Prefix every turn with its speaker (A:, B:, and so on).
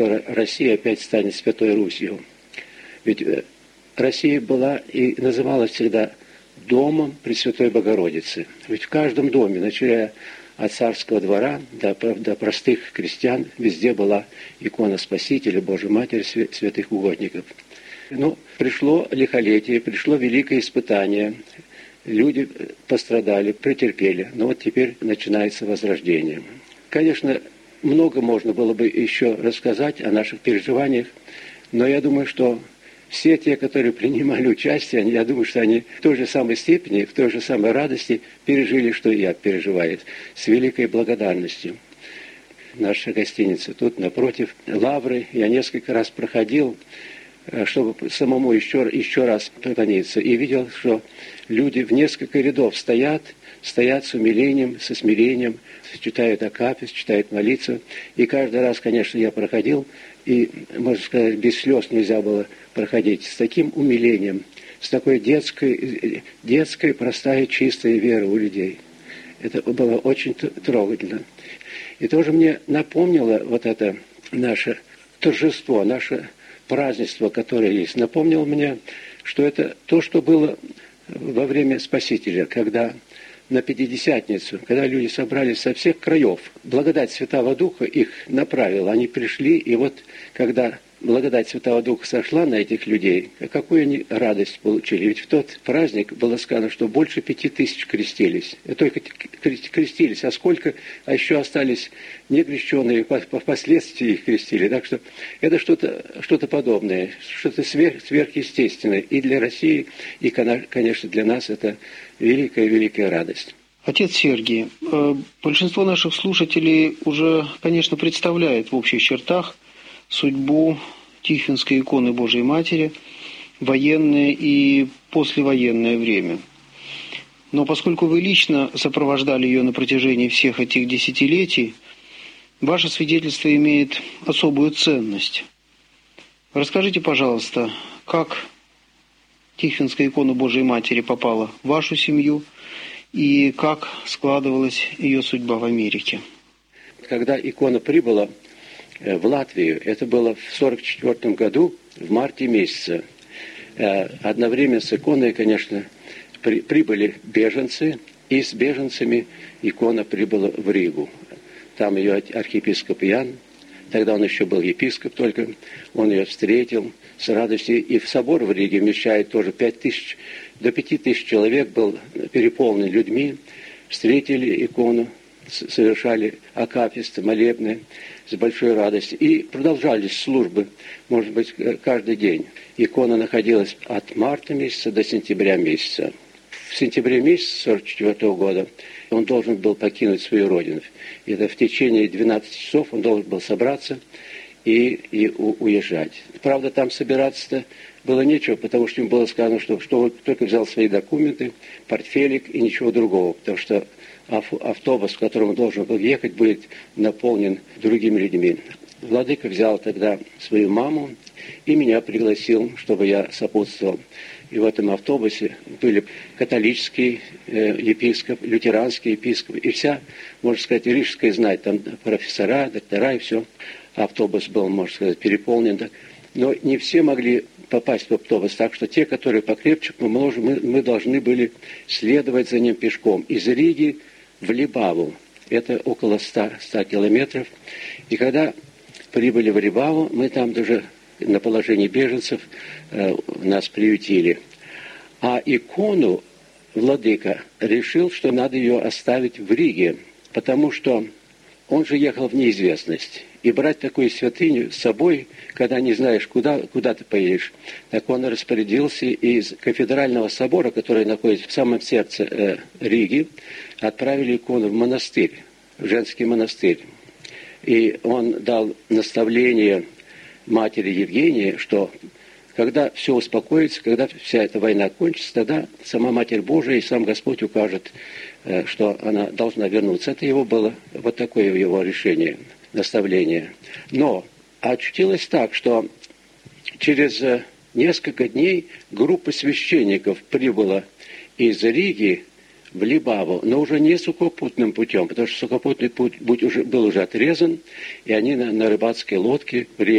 A: Россия опять станет Святой Русью. Ведь Россия была и называлась всегда домом Пресвятой Богородицы. Ведь в каждом доме, начиная от царского двора до простых крестьян, везде была икона Спасителя, Божьей Матери, святых угодников. Но пришло лихолетие, пришло великое испытание. Люди пострадали, претерпели. Но вот теперь начинается возрождение. Конечно, много можно было бы еще рассказать о наших переживаниях, но я думаю, что все те, которые принимали участие, я думаю, что они в той же самой степени, в той же самой радости пережили, что и я переживаю, с великой благодарностью. Наша гостиница тут напротив Лавры. Я несколько раз проходил, чтобы самому еще раз поклониться, и видел, что люди в несколько рядов стоят с умилением, со смирением, читают акафист, читают молитву. И каждый раз, конечно, я проходил, и, можно сказать, без слез нельзя было проходить, с таким умилением, с такой детской, простая, чистая верой у людей. Это было очень трогательно. И тоже мне напомнило вот это наше торжество, наше празднество, которое есть. Напомнило мне, что это то, что было во время Спасителя, когда на Пятидесятницу, когда люди собрались со всех краев, благодать Святого Духа их направила. Они пришли, и вот когда благодать Святого Духа сошла на этих людей, какую они радость получили. Ведь в тот праздник было сказано, что больше 5000 крестились. Только крестились, а еще остались некрещенные, впоследствии их крестили. Так что это что-то подобное, что-то сверхъестественное и для России, и, конечно, для нас это великая радость.
B: Отец Сергий, большинство наших слушателей уже, конечно, представляет в общих чертах судьбу Тихвинской иконы Божией Матери в военное и послевоенное время. Но поскольку вы лично сопровождали ее на протяжении всех этих десятилетий, ваше свидетельство имеет особую ценность. Расскажите, пожалуйста, как Тихвинская икона Божией Матери попала в вашу семью и как складывалась ее судьба в Америке?
A: Когда икона прибыла в Латвию, это было в 1944 году, в марте месяце. Одновременно с иконой, конечно, прибыли беженцы, и с беженцами икона прибыла в Ригу. Там ее архиепископ Ян, тогда он еще был епископ только, он ее встретил с радостью. И в собор в Риге вмещает тоже 5000, до 5000 человек, был переполнен людьми, встретили икону, совершали акафисты, молебны с большой радостью. И продолжались службы, может быть, каждый день. Икона находилась от марта месяца до сентября месяца. В сентябре месяца 1944 года он должен был покинуть свою родину. И это в течение 12 часов он должен был собраться и уезжать. Правда, там собираться-то было нечего, потому что им было сказано, что он только взял свои документы, портфелик и ничего другого, потому что автобус, в котором он должен был ехать, будет наполнен другими людьми. Владыка взял тогда свою маму и меня пригласил, чтобы я сопутствовал. И в этом автобусе были католический епископ, лютеранский епископ, и вся, можно сказать, рижская знать, там профессора, доктора и все. Автобус был, можно сказать, переполнен. Но не все могли попасть в автобус, так что те, которые покрепче, мы должны были следовать за ним пешком из Риги в Либаву. Это около 100 километров. И когда прибыли в Либаву, мы там даже на положении беженцев нас приютили. А икону владыка решил, что надо ее оставить в Риге, потому что он же ехал в неизвестность. И брать такую святыню с собой, когда не знаешь, куда ты поедешь. Так он распорядился из кафедрального собора, который находится в самом сердце Риги, отправили икону в монастырь, в женский монастырь. И он дал наставление матери Евгении, что когда все успокоится, когда вся эта война кончится, тогда сама Матерь Божия и сам Господь укажет, что она должна вернуться. Это его было, вот такое его решение, наставление. Но очутилось так, что через несколько дней группа священников прибыла из Риги в Либаву, но уже не сухопутным путем, потому что сухопутный путь был уже отрезан, и они на рыбацкой лодке